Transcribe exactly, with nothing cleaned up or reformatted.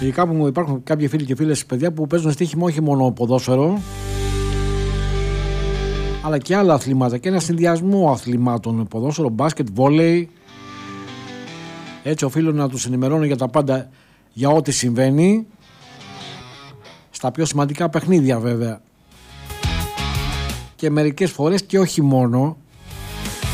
Ειδικά που υπάρχουν κάποιοι φίλοι και φίλες παιδιά που παίζουν στοίχημα όχι μόνο ποδόσφαιρο, αλλά και άλλα αθλήματα και ένα συνδυασμό αθλημάτων, ποδόσφαιρο, μπάσκετ, βόλεϊ. Έτσι οφείλω να τους ενημερώνω για τα πάντα, για ό,τι συμβαίνει στα πιο σημαντικά παιχνίδια βέβαια, και μερικές φορές και όχι μόνο.